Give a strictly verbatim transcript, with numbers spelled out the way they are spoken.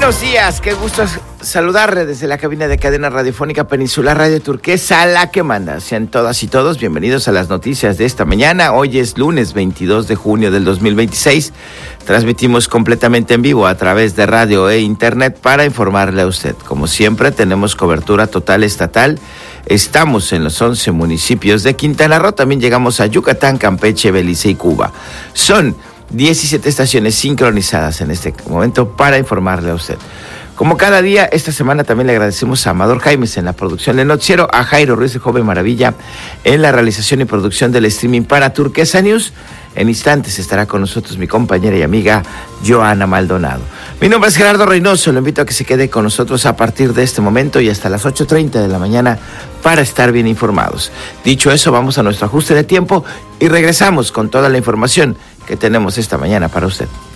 Buenos días, qué gusto saludarle desde la cabina de cadena radiofónica Peninsular Radio Turquesa, la que manda. Sean todas y todos bienvenidos a las noticias de esta mañana. Hoy es lunes veintidós de junio del dos mil veintiséis. Transmitimos completamente en vivo a través de radio e internet para informarle a usted. Como siempre, tenemos cobertura total estatal. Estamos en los once municipios de Quintana Roo. También llegamos a Yucatán, Campeche, Belice y Cuba. Son diecisiete estaciones sincronizadas en este momento para informarle a usted. Como cada día, esta semana también le agradecemos a Amador Jaimes en la producción del noticiero, a Jairo Ruiz de Joven Maravilla en la realización y producción del streaming para Turquesa News. En instantes estará con nosotros mi compañera y amiga Joana Maldonado. Mi nombre es Gerardo Reynoso, lo invito a que se quede con nosotros a partir de este momento y hasta las ocho treinta de la mañana para estar bien informados. Dicho eso, vamos a nuestro ajuste de tiempo y regresamos con toda la información que tenemos esta mañana para usted.